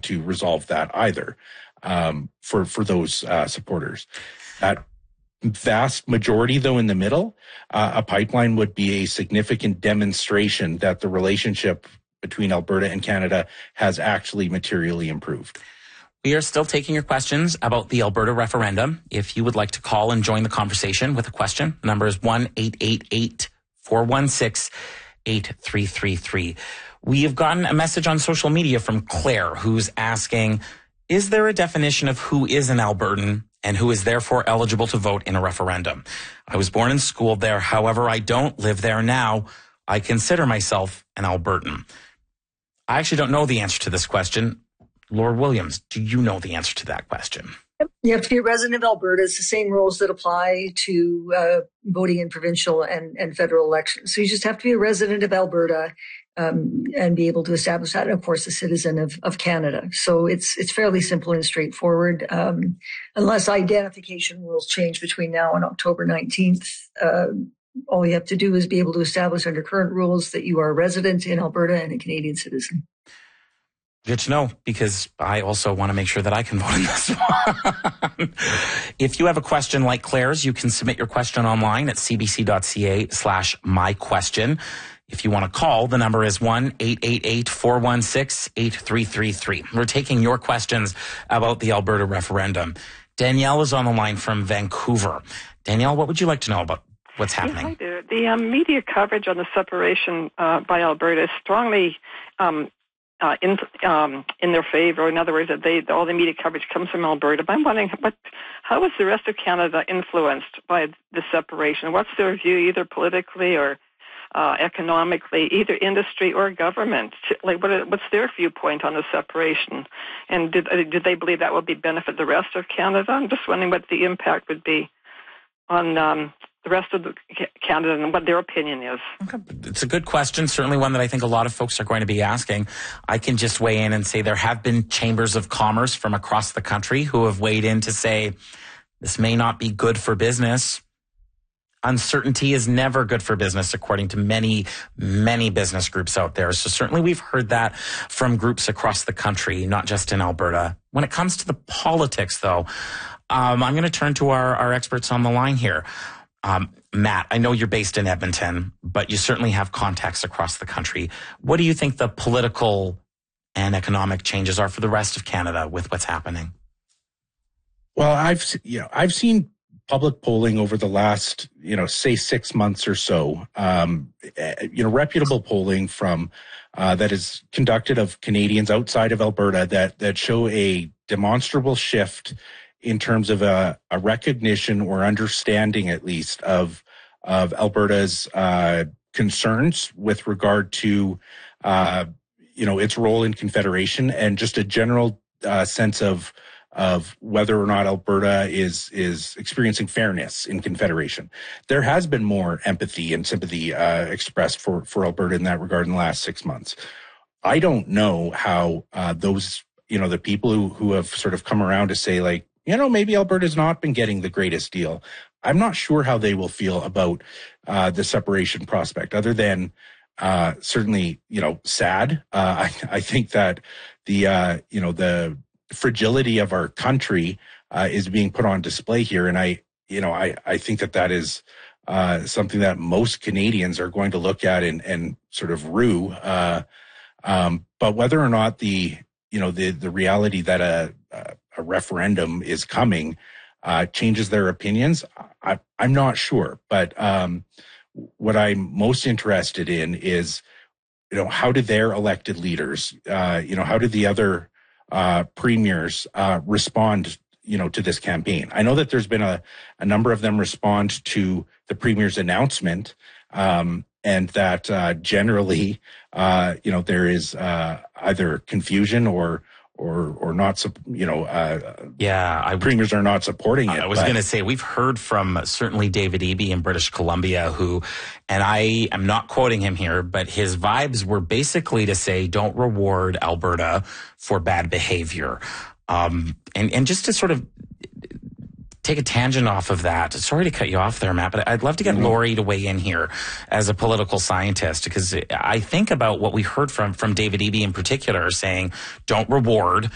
to resolve that either for those supporters. That vast majority, though, in the middle, a pipeline would be a significant demonstration that the relationship between Alberta and Canada has actually materially improved. We are still taking your questions about the Alberta referendum. If you would like to call and join the conversation with a question, the number is 1-888-416-8333. We have gotten a message on social media from Claire, who's asking, is there a definition of who is an Albertan and who is therefore eligible to vote in a referendum? I was born and schooled there. However, I don't live there now. I consider myself an Albertan. I actually don't know the answer to this question. Lord Williams, do you know the answer to that question? You have to be a resident of Alberta. It's the same rules that apply to voting in provincial and federal elections. So you just have to be a resident of Alberta and be able to establish that, and of course, a citizen of Canada. So it's fairly simple and straightforward, unless identification rules change between now and October 19th. All you have to do is be able to establish under current rules that you are a resident in Alberta and a Canadian citizen. Good to know, because I also want to make sure that I can vote in this one. If you have a question like Claire's, you can submit your question online at cbc.ca/myquestion. If you want to call, the number is 1-888-416-8333. We're taking your questions about the Alberta referendum. Danielle is on the line from Vancouver. Danielle, what would you like to know about what's happening? Yeah, hi there. The media coverage on the separation by Alberta is strongly in their favor. In other words, that all the media coverage comes from Alberta. But I'm wondering, how is the rest of Canada influenced by the separation? What's their view, either politically or economically, either industry or government? Like, what's their viewpoint on the separation? And do they believe that will benefit the rest of Canada? I'm just wondering what the impact would be on the rest of Canada and what their opinion is. Okay. It's a good question, certainly one that I think a lot of folks are going to be asking. I can just weigh in and say there have been chambers of commerce from across the country who have weighed in to say this may not be good for business. Uncertainty is never good for business, according to many, many business groups out there. So certainly we've heard that from groups across the country, not just in Alberta. When it comes to the politics, though, I'm going to turn to our experts on the line here. Matt, I know you're based in Edmonton, but you certainly have contacts across the country. What do you think the political and economic changes are for the rest of Canada with what's happening? Well, I've seen public polling over the last, say 6 months or so, reputable polling from that is conducted of Canadians outside of Alberta that show a demonstrable shift in terms of a recognition or understanding, at least, of Alberta's concerns with regard to its role in Confederation, and just a general sense of whether or not Alberta is experiencing fairness in Confederation. There has been more empathy and sympathy expressed for Alberta in that regard in the last 6 months. I don't know how those the people who have sort of come around to say, like, maybe Alberta's not been getting the greatest deal. I'm not sure how they will feel about the separation prospect, other than certainly, sad. I think that the fragility of our country is being put on display here, and I think that is something that most Canadians are going to look at and sort of rue. But whether or not the reality that a referendum is coming changes their opinions, I'm not sure. But what I'm most interested in is, how do their elected leaders, how do the other premiers respond, to this campaign? I know that there's been a number of them respond to the premier's announcement, and that generally, there is either confusion or not, premiers are not supporting it. I was going to say, we've heard from certainly David Eby in British Columbia, who, and I am not quoting him here, but his vibes were basically to say, don't reward Alberta for bad behavior. And just to sort of take a tangent off of that, sorry to cut you off there, Matt, but I'd love to get Lori to weigh in here as a political scientist, because I think about what we heard from David Eby in particular, saying don't reward